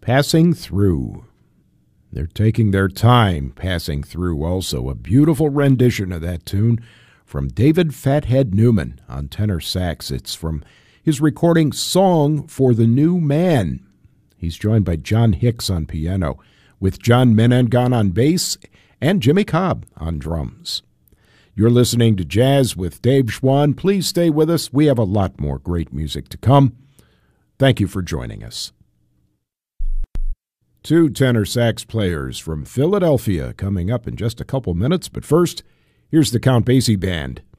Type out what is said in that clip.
Passing Through. They're taking their time passing through also. A beautiful rendition of that tune from David Fathead Newman on tenor sax. It's from his recording Song for the New Man. He's joined by John Hicks on piano, with John Menengon on bass and Jimmy Cobb on drums. You're listening to Jazz with Dave Schwann. Please stay with us. We have a lot more great music to come. Thank you for joining us. Two tenor sax players from Philadelphia coming up in just a couple minutes, but first, here's the Count Basie Band.